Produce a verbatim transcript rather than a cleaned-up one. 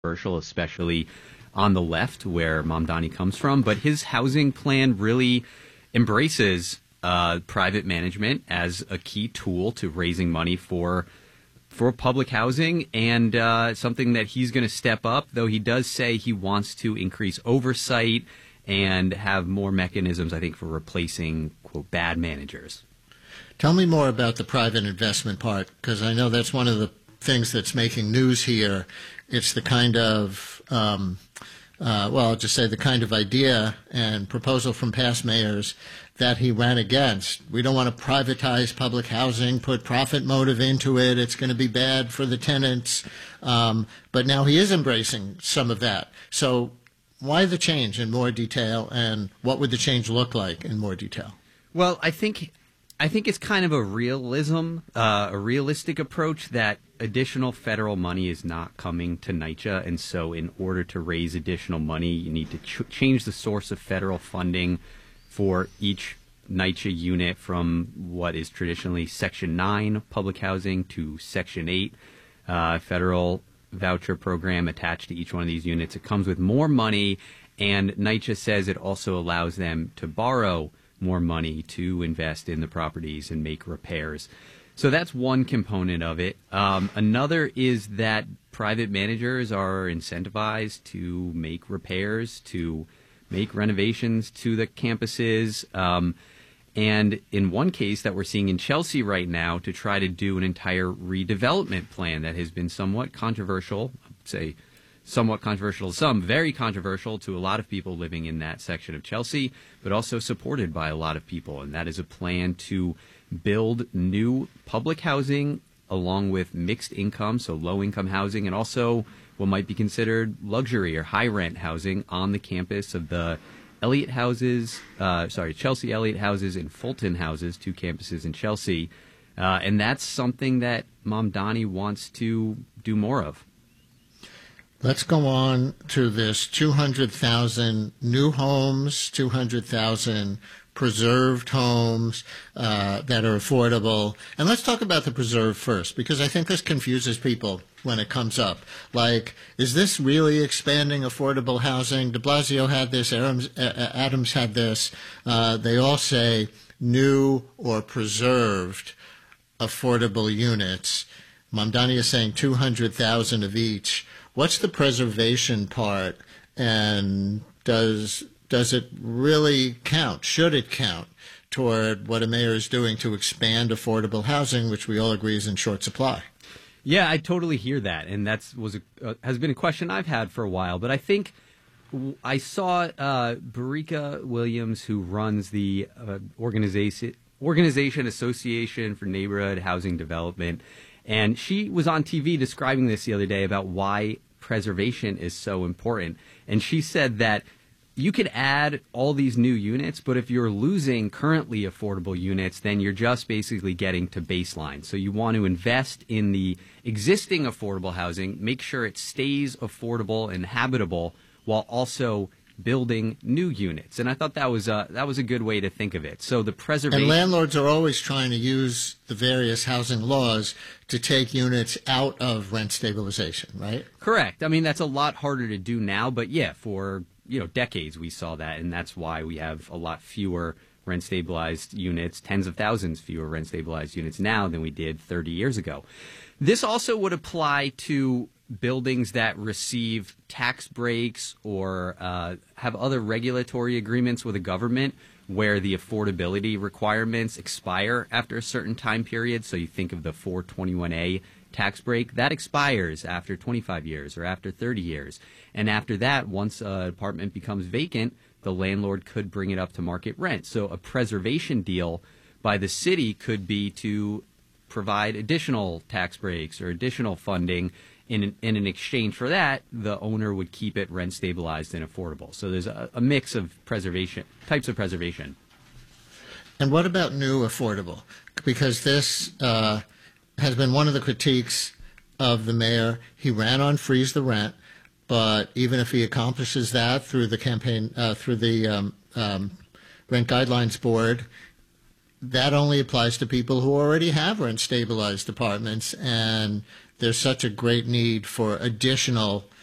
controversial, especially on the left where Mamdani comes from. But his housing plan really embraces uh, private management as a key tool to raising money for for public housing, and uh, something that he's going to step up, though he does say he wants to increase oversight and have more mechanisms, I think, for replacing, quote, bad managers. Tell me more about the private investment part, because I know that's one of the things that's making news here. It's the kind of, um, uh, well, I'll just say the kind of idea and proposal from past mayors that he ran against. We don't want to privatize public housing, put profit motive into it. It's going to be bad for the tenants. Um, but now he is embracing some of that. So why the change in more detail, and what would the change look like in more detail? Well, I think I think it's kind of a realism, uh, a realistic approach that additional federal money is not coming to NYCHA, and so in order to raise additional money, you need to ch- change the source of federal funding for each NYCHA unit from what is traditionally Section nine public housing to Section eight uh, federal voucher program attached to each one of these units. It comes with more money, and NYCHA says it also allows them to borrow more money to invest in the properties and make repairs. So that's one component of it. Um, another is that private managers are incentivized to make repairs, to make renovations to the campuses. Um, and in one case that we're seeing in Chelsea right now, to try to do an entire redevelopment plan that has been somewhat controversial, I'd say somewhat controversial to some, very controversial to a lot of people living in that section of Chelsea, but also supported by a lot of people. And that is a plan to build new public housing along with mixed income, so low-income housing, and also what might be considered luxury or high-rent housing on the campus of the Elliott Houses, uh, sorry, Chelsea Elliott Houses and Fulton Houses, two campuses in Chelsea. Uh, and that's something that Mamdani wants to do more of. Let's go on to this two hundred thousand new homes, two hundred thousand preserved homes uh, that are affordable. And let's talk about the preserved first, because I think this confuses people when it comes up. Like, is this really expanding affordable housing? De Blasio had this, Adams, Adams had this. Uh, they all say new or preserved affordable units. Mamdani is saying two hundred thousand of each. What's the preservation part, and does does it really count? Should it count toward what a mayor is doing to expand affordable housing, which we all agree is in short supply? Yeah, I totally hear that, and that's was a, uh, has been a question I've had for a while. But I think w- I saw uh, Barika Williams, who runs the uh, organization organization Association for Neighborhood Housing Development, and she was on T V describing this the other day about why preservation is so important. And she said that you could add all these new units, but if you're losing currently affordable units, then you're just basically getting to baseline. So you want to invest in the existing affordable housing, make sure it stays affordable and habitable, while also building new units. And I thought that was a, that was a good way to think of it. So the preservation... And landlords are always trying to use the various housing laws to take units out of rent stabilization, right? Correct. I mean, that's a lot harder to do now, but yeah, for you know decades we saw that, and that's why we have a lot fewer rent-stabilized units, tens of thousands fewer rent-stabilized units now than we did thirty years ago. This also would apply to buildings that receive tax breaks or uh, have other regulatory agreements with the government where the affordability requirements expire after a certain time period. So you think of the four twenty-one A tax break, that expires after twenty-five years or after thirty years. And after that, once an apartment becomes vacant, the landlord could bring it up to market rent. So a preservation deal by the city could be to provide additional tax breaks or additional funding. In, in an exchange for that, the owner would keep it rent stabilized and affordable. So there's a, a mix of preservation, types of preservation. And what about new affordable? Because this uh, has been one of the critiques of the mayor. He ran on freeze the rent, but even if he accomplishes that through the campaign, uh, through the um, um, Rent Guidelines Board, that only applies to people who already have rent stabilized apartments, and there's such a great need for additional